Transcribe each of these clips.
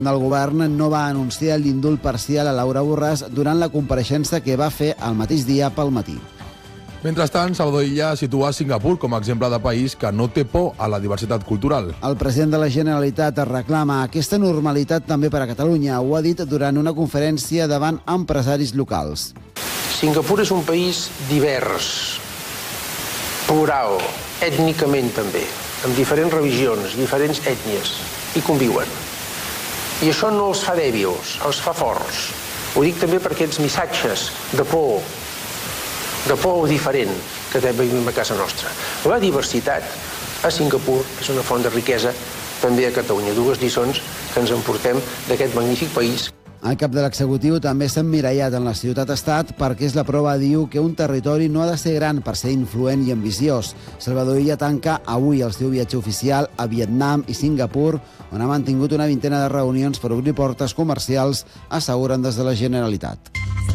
El govern no va anunciar l'indult parcial a Laura Borràs durant la compareixença que va fer el mateix dia pel matí. Mentrestant, Salvador Illa situa Singapur com a exemple de país que no té por a la diversitat cultural. El president de la Generalitat reclama aquesta normalitat també per a Catalunya. Ho ha dit durant una conferència davant empresaris locals. Singapur és un país divers, plural, ètnicament també, amb diferents religions, diferents ètnies, i conviuen. I això no els fa dèbils, els fa forts. Ho dic també per aquests missatges de por diferent que tenim a casa nostra. La diversitat a Singapur és una font de riquesa també a Catalunya. Dues lliçons que ens emportem d'aquest magnífic país. El cap de l'executiu també s'ha emmirallat en la ciutat-estat perquè és la prova, diu, que un territori no ha de ser gran per ser influent i ambiciós. Salvador Illa tanca avui el seu viatge oficial a Vietnam i Singapur, on ha mantingut una vintena de reunions per obrir portes comercials, asseguren des de la Generalitat.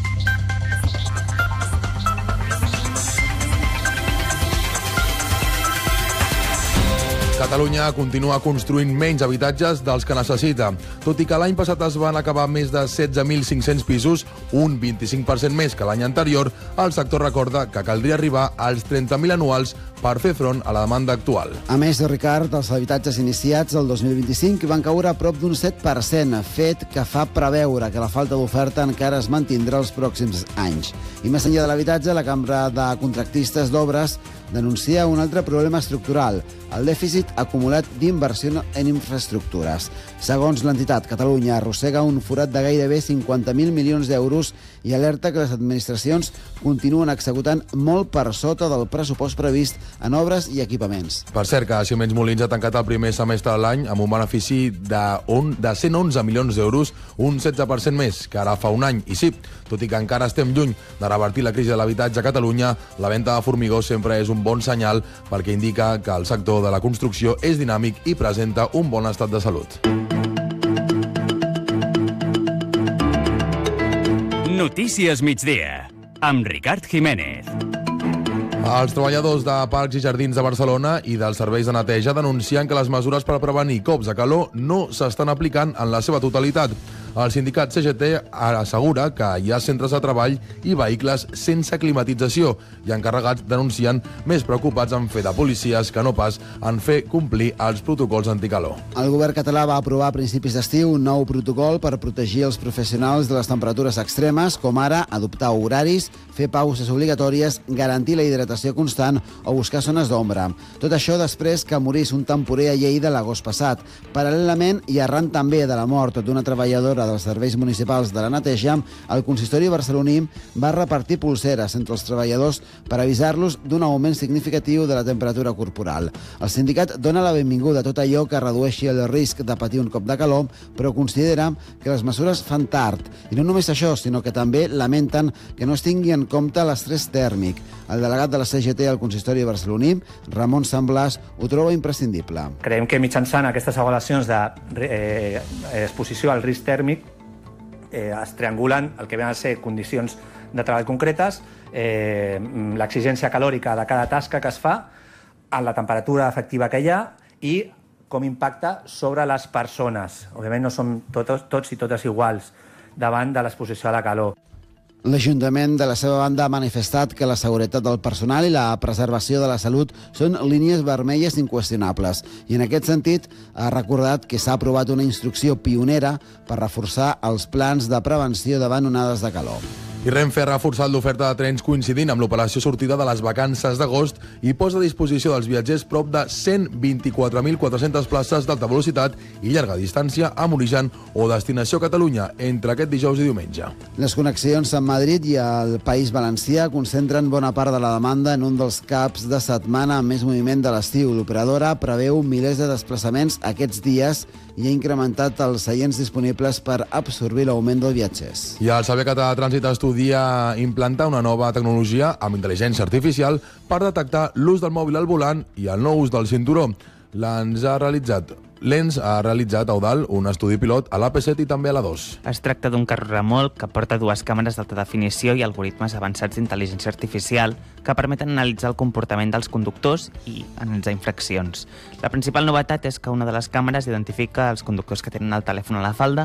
Catalunya continua construint menys habitatges dels que necessita. Tot i que l'any passat es van acabar més de 16.500 pisos, un 25% més que l'any anterior, el sector recorda que caldria arribar als 30.000 anuals per fer front a la demanda actual. A més, Ricard, els habitatges iniciats el 2025 van caure a prop d'un 7%, fet que fa preveure que la falta d'oferta encara es mantindrà els pròxims anys. I més enllà de l'habitatge, la Cambra de Contractistes d'Obres denuncia un altre problema estructural, el dèficit acumulat d'inversió en infraestructures. Segons l'entitat, Catalunya arrossega un forat de gairebé 50.000 milions d'euros i alerta que les administracions continuen executant molt per sota del pressupost previst en obres i equipaments. Per cert, que Siemens Molins ha tancat el primer semestre de l'any amb un benefici de 111 milions d'euros, un 16% més que ara fa un any. I sí, tot i que encara estem lluny de revertir la crisi de l'habitatge a Catalunya, la venda de formigó sempre és un bon senyal perquè indica que el sector de la construcció és dinàmic i presenta un bon estat de salut. Notícies migdia, amb Ricard Jiménez. Els treballadors de Parcs i Jardins de Barcelona i dels serveis de neteja denuncien que les mesures per prevenir cops de calor no s'estan aplicant en la seva totalitat. El sindicat CGT assegura que hi ha centres de treball i vehicles sense climatització i encarregats denuncien més preocupats en fer de policies que no pas en fer complir els protocols anticalor. El govern català va aprovar a principis d'estiu un nou protocol per protegir els professionals de les temperatures extremes, com ara adoptar horaris, fer pauses obligatòries, garantir la hidratació constant o buscar zones d'ombra. Tot això després que morís un temporer a Lleida l'agost passat. Paral·lelament, i arran també de la mort d'una treballadora dels serveis municipals de la neteja, el consistori barceloní va repartir pulseres entre els treballadors per avisar-los d'un augment significatiu de la temperatura corporal. El sindicat dona la benvinguda a tot allò que redueixi el risc de patir un cop de calor, però considera que les mesures fan tard. I no només això, sinó que també lamenten que no es tingui en compte l'estrès tèrmic. El delegat de la CGT al consistori barceloní, Ramon Samblàs, ho troba imprescindible. Creiem que mitjançant aquestes avaluacions d'exposició al risc tèrmic es triangulen el que venen a ser condicions de treball concretes, l'exigència calòrica de cada tasca que es fa, en la temperatura efectiva que hi ha i com impacta sobre les persones. Òbviament no som tots i totes iguals davant de l'exposició a la calor. L'Ajuntament, de la seva banda, ha manifestat que la seguretat del personal i la preservació de la salut són línies vermelles inqüestionables. I en aquest sentit ha recordat que s'ha aprovat una instrucció pionera per reforçar els plans de prevenció davant onades de calor. I Renfe ha reforçat l'oferta de trens coincidint amb l'operació sortida de les vacances d'agost i posa a disposició dels viatgers prop de 124.400 places d'alta velocitat i llarga distància amb origen o destinació a Catalunya entre aquest dijous i diumenge. Les connexions amb Madrid i el País Valencià concentren bona part de la demanda en un dels caps de setmana amb més moviment de l'estiu. L'operadora preveu milers de desplaçaments aquests dies i ha incrementat els seients disponibles per absorbir l'augment dels viatgers. I el Servei Català de Trànsit estudia implantar una nova tecnologia amb intel·ligència artificial per detectar l'ús del mòbil al volant i el no ús del cinturó. L'ens ha realitzat Lens ha realitzat, Eudald, un estudi pilot a l'AP7 i també a l'A2. Es tracta d'un carro remolc que porta dues càmeres d'alta definició i algoritmes avançats d'intel·ligència artificial que permeten analitzar el comportament dels conductors i analitzar infraccions. La principal novetat és que una de les càmeres identifica els conductors que tenen el telèfon a la falda